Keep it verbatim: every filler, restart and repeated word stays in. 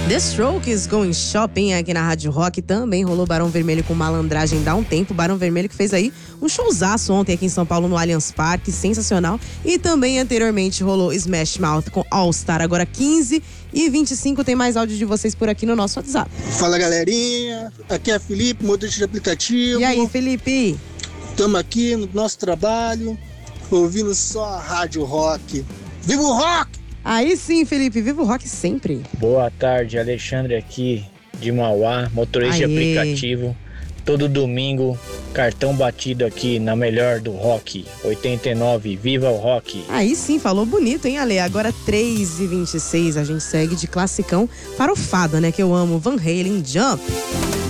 The Strokes Going Shopping aqui na Rádio Rock. Também rolou Barão Vermelho com Malandragem dá um tempo. Barão Vermelho que fez aí um showzaço ontem aqui em São Paulo no Allianz Parque, sensacional. E também anteriormente rolou Smash Mouth com All Star. Agora quinze e vinte e cinco tem mais áudio de vocês por aqui no nosso WhatsApp. Fala galerinha, aqui é Felipe, motorista de aplicativo. E aí, Felipe? Estamos aqui no nosso trabalho, ouvindo só a Rádio Rock. Viva o rock! Aí sim, Felipe, viva o rock sempre. Boa tarde, Alexandre aqui de Mauá, motorista Aê. de aplicativo. Todo domingo, cartão batido aqui na melhor do rock, oitenta e nove, viva o rock. Aí sim, falou bonito, hein, Ale? Agora três e vinte e seis, a gente segue de classicão farofada, né, que eu amo, Van Halen, Jump.